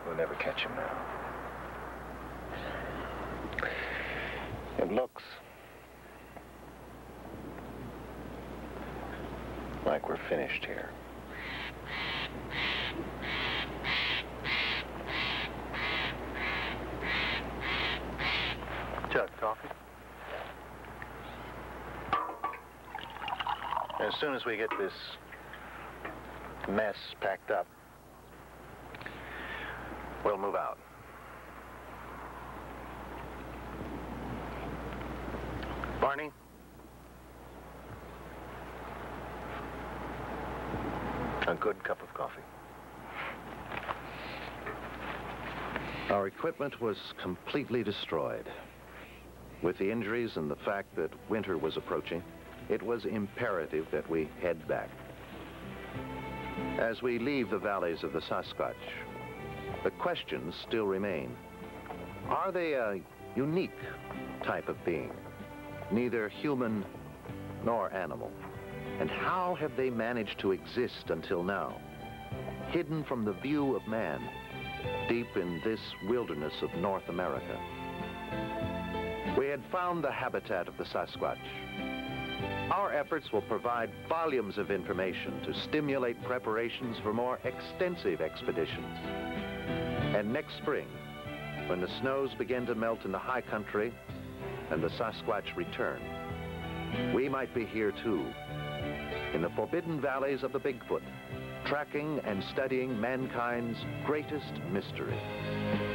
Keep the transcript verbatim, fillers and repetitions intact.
We'll never catch him now. It looks like we're finished here. Jug, coffee? As soon as we get this mess packed up, we'll move out. Barney? A good cup of coffee. Our equipment was completely destroyed. With the injuries and the fact that winter was approaching, it was imperative that we head back. As we leave the valleys of the Sasquatch, the questions still remain. Are they a unique type of being, neither human nor animal? And how have they managed to exist until now, hidden from the view of man, deep in this wilderness of North America? We had found the habitat of the Sasquatch. Our efforts will provide volumes of information to stimulate preparations for more extensive expeditions. And next spring, when the snows begin to melt in the high country and the Sasquatch return, we might be here too, in the forbidden valleys of the Bigfoot, tracking and studying mankind's greatest mystery.